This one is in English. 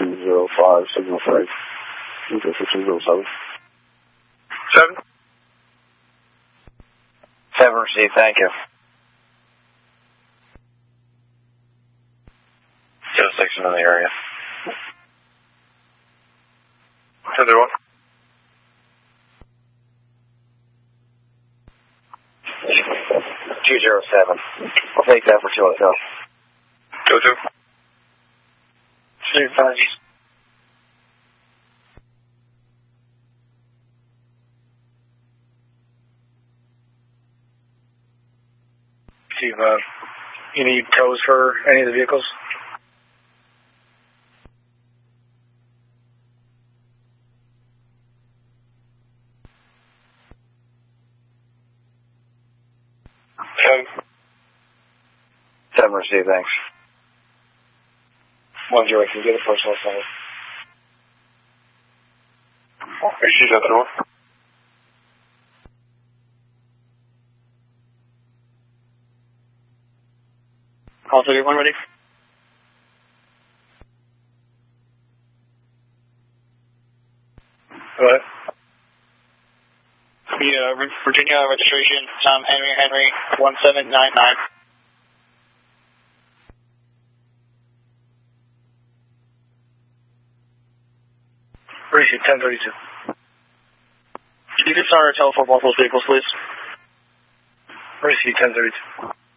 205, signal 5. 1507. 7. 7 received, thank you. 06 in the area. 10-1. 207. I'll take that for 2 go. 202. 2 Steve, you need tows for any of the vehicles? Seven received, thanks. 10, can you get a personal center? Issues at the door. Call 31 ready? What? Virginia registration, Tom Henry 1799. Receive 1032. Can you get started telephone both those vehicles, please? Receive 1032.